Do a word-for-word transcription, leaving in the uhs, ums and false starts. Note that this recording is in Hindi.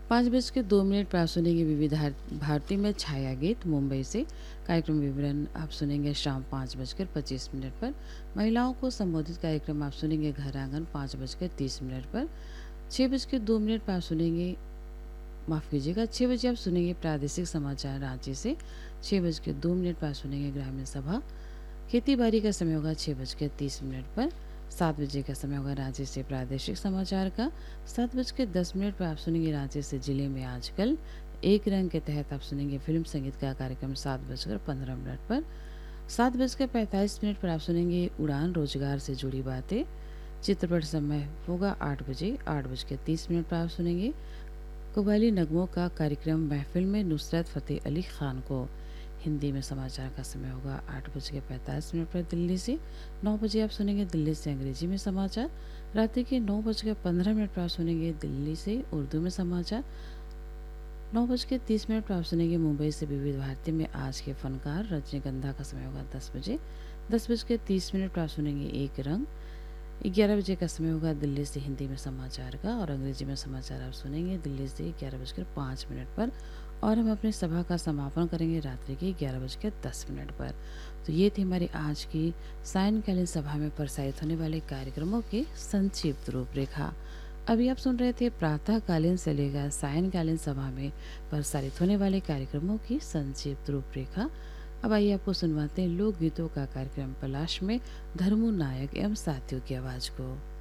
पाँच बज के दो मिनट पर आप सुनेंगे विविध हार- भारती में छाया गीत मुंबई से। कार्यक्रम विवरण आप सुनेंगे शाम पाँच बजकर पच्चीस मिनट पर। महिलाओं को संबोधित कार्यक्रम आप सुनेंगे घर आंगन पाँच बजकर तीस मिनट पर। छः बज के दो मिनट पर आप सुनेंगे, माफ़ कीजिएगा, छः बजे आप सुनेंगे प्रादेशिक समाचार रांची से। छः बज के दो मिनट पर आप सुनेंगे ग्रामीण सभा। खेती बाड़ी का समय होगा छः बज के तीस मिनट पर। सात बजे का समय होगा रांची से प्रादेशिक समाचार का। सात बज के दस मिनट पर आप सुनेंगे रांची से जिले में आजकल। एक रंग के तहत आप सुनेंगे फिल्म संगीत का कार्यक्रम सात बजकर पंद्रह मिनट पर। सात बजकर पैंतालीस मिनट पर आप सुनेंगे उड़ान, रोजगार से जुड़ी बातें। चित्रपट समय होगा आठ बजे। आठ बज के तीस मिनट पर आप सुनेंगे कव्वाली नगमों का कार्यक्रम महफिल में नुसरत फ़तेह अली खान को। हिंदी में समाचार का समय होगा आठ बज के पैंतालीस मिनट पर दिल्ली से। नौ बजे आप सुनेंगे दिल्ली से अंग्रेजी में समाचार। रात्रि के नौ बज के पंद्रह मिनट पर आप सुनेंगे दिल्ली से उर्दू में समाचार। नौ बज के तीस मिनट पर आप सुनेंगे मुंबई से विविध भारती में आज के फनकार। रजनीगंधा का समय होगा दस बजे। दस बज के तीस मिनट पर आप सुनेंगे एक रंग। ग्यारह बजे का समय होगा दिल्ली से हिंदी में समाचार का, और अंग्रेजी में समाचार आप सुनेंगे दिल्ली से ग्यारह बजकर पाँच मिनट पर। और हम अपनी सभा का समापन करेंगे रात्रि के ग्यारह बजकर दस मिनट पर। तो ये थी हमारी आज की सायंकालीन सभा में प्रसारित होने वाले कार्यक्रमों की संक्षिप्त रूपरेखा। अभी आप सुन रहे थे प्रातःकालीन से लेकर सायंकालीन सभा में प्रसारित होने वाले कार्यक्रमों की संक्षिप्त रूपरेखा। अब आइए आपको सुनवाते हैं लोकगीतों का कार्यक्रम पलाश में धर्मू नायक एवं साथियों की आवाज़ को।